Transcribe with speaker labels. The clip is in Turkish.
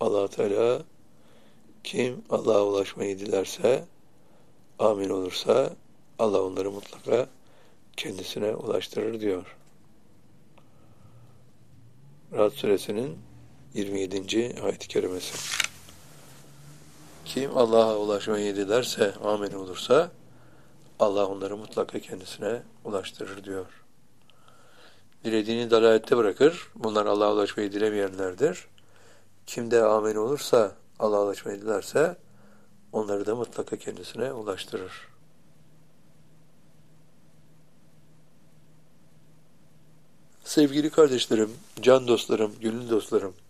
Speaker 1: Allah Teala kim Allah'a ulaşmayı dilerse, amin olursa Allah onları mutlaka kendisine ulaştırır diyor. Ra'd suresinin 27. ayet-i kerimesi. Kim Allah'a ulaşmayı dilerse, amin olursa Allah onları mutlaka kendisine ulaştırır diyor. Dilediğini dalalette bırakır. Bunlar Allah'a ulaşmayı dilemeyenlerdir. Kim de amin olursa, Allah'a ulaşmayı dilerse onları da mutlaka kendisine ulaştırır. Sevgili kardeşlerim, can dostlarım, gönül dostlarım,